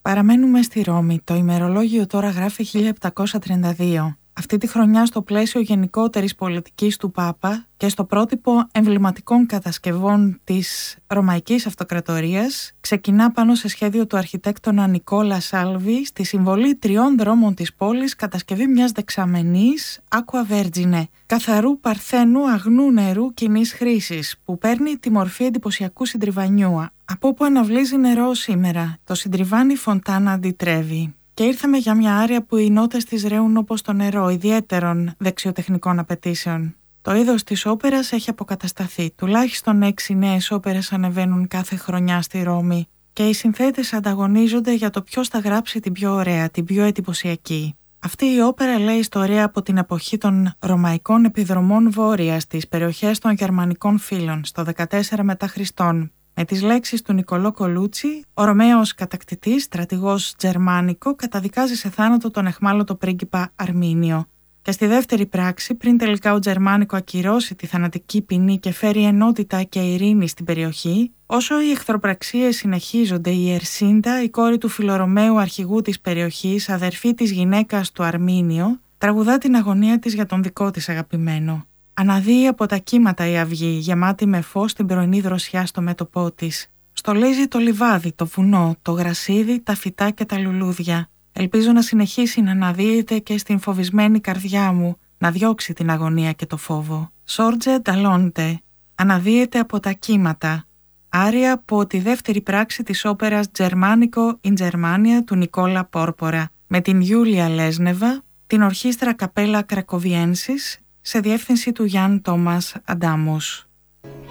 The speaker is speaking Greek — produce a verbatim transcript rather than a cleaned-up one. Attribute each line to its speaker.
Speaker 1: Παραμένουμε στη Ρώμη. Το ημερολόγιο τώρα γράφει χίλια επτακόσια τριάντα δύο. Αυτή τη χρονιά, στο πλαίσιο γενικότερης πολιτικής του Πάπα και στο πρότυπο εμβληματικών κατασκευών της Ρωμαϊκής Αυτοκρατορίας, ξεκινά πάνω σε σχέδιο του αρχιτέκτονα Νικόλα Σάλβι στη συμβολή τριών δρόμων της πόλης κατασκευή μιας δεξαμενής Aqua Vergine, καθαρού παρθένου αγνού νερού κοινής χρήσης, που παίρνει τη μορφή εντυπωσιακού συντριβανιού, από όπου αναβλύζει νερό σήμερα, το συντριβάνι Φοντάνα ντι Τρέβι. Και ήρθαμε για μια άρια που οι νότες της ρέουν όπως το νερό, ιδιαίτερων δεξιοτεχνικών απαιτήσεων. Το είδος της όπερας έχει αποκατασταθεί. Τουλάχιστον έξι νέες όπερες ανεβαίνουν κάθε χρονιά στη Ρώμη και οι συνθέτες ανταγωνίζονται για το ποιος θα γράψει την πιο ωραία, την πιο εντυπωσιακή. Αυτή η όπερα λέει ιστορία από την εποχή των ρωμαϊκών επιδρομών βόρεια στις περιοχές των γερμανικών φύλων, στο δεκατέσσερα μετά Χριστόν. Με τις λέξεις του Νικολό Κολούτσι, ο Ρωμαίος κατακτητής, στρατηγός Τζερμάνικο, καταδικάζει σε θάνατο τον αιχμάλωτο πρίγκιπα Αρμίνιο. Και στη δεύτερη πράξη, πριν τελικά ο Τζερμάνικο ακυρώσει τη θανατική ποινή και φέρει ενότητα και ειρήνη στην περιοχή, όσο οι εχθροπραξίες συνεχίζονται, η Ερσίντα, η κόρη του φιλορωμαίου αρχηγού της περιοχής, αδερφή της γυναίκας του Αρμίνιο, τραγουδά την αγωνία της για τον δικό της αγαπημένο. Αναδύει από τα κύματα η αυγή, γεμάτη με φως την πρωινή δροσιά στο μέτωπό της. Στολίζει το λιβάδι, το βουνό, το γρασίδι, τα φυτά και τα λουλούδια. Ελπίζω να συνεχίσει να αναδύεται και στην φοβισμένη καρδιά μου, να διώξει την αγωνία και το φόβο. Σόρτζε νταλόντε, αναδύεται από τα κύματα. Άρια από τη δεύτερη πράξη της όπερας Τζερμάνικο in Germania του Νικόλα Πόρπορα, με την Γιούλια Λέσνεβα, την ορχήστρα Καπέλα Κρακοβιένσης, σε διεύθυνση του Γιάνν Τόμας Αντάμος.